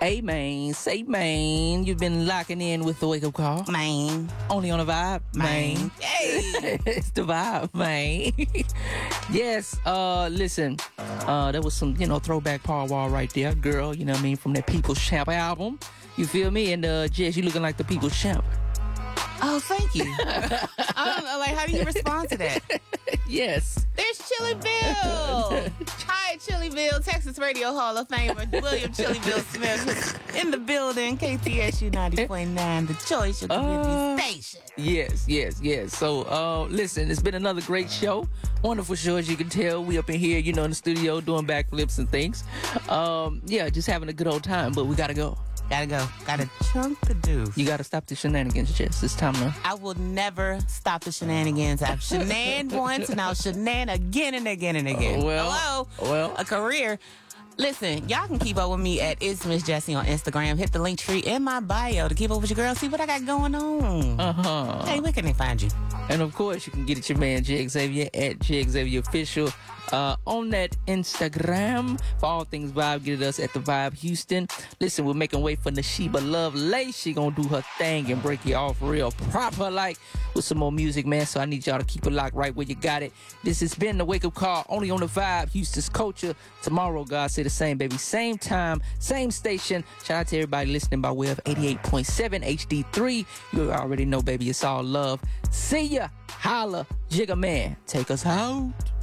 Hey, man. Say, man. You've been locking in with the Wake Up Call. Man. Only on the Vibe, man. Hey. It's the Vibe, man. Yes, listen. There was some, throwback Paul Wall right there. Girl, you know what I mean? From that People's Champ album. You feel me? And, Jess, you looking like the People's Champ. Oh, thank you. I don't know, how do you respond to that? Yes. There's Chili Bill. Hi, Chili Bill, Texas Radio Hall of Famer William Chili Bill Smith in the building. KTSU 90.9, the choice of community station. Yes. So, listen, it's been another great show. Wonderful show, as you can tell. We up in here, in the studio doing backflips and things. Just having a good old time, but we gotta go. Gotta go. Got a chunk to do. You gotta stop the shenanigans, Jess. It's time now. I will never stop the shenanigans. I've shenan once and I'll shenan again and again and again. A career. Listen, y'all can keep up with me at It's Miss Jessie on Instagram. Hit the link tree in my bio to keep up with your girl. See what I got going on. Hey, where can they find you? And of course, you can get at your man J Xavier at J Xavier Official on that Instagram. For all things Vibe, get at us at the Vibe Houston. Listen, we're making way for Nashiba Lovely. She gonna do her thing and break you off real proper like with some more music, man. So I need y'all to keep it locked right where you got it. This has been the Wake Up Call, only on the Vibe, Houston's culture. Tomorrow, God say the same, baby. Same time, same station. Shout out to everybody listening by way of 88.7 HD3. You already know, baby, it's all love. See ya. Holla. Jigga Man. Take us out.